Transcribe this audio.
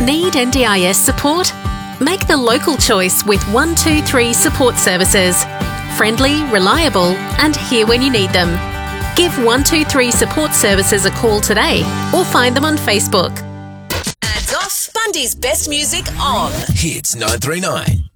Need NDIS support? Make the local choice with 123 Support Services. Friendly, reliable, and here when you need them. Give 123 Support Services a call today or find them on Facebook. Ads off. Bundy's best music on. Hits 939.